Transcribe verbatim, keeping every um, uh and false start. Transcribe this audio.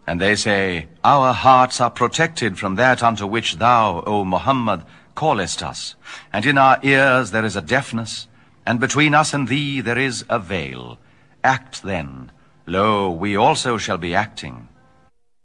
And they say, our hearts are protected from that unto which thou, O Muhammad, callest us, and in our ears there is a deafness, and between us and thee there is a veil. Act then. Lo, we also shall be acting.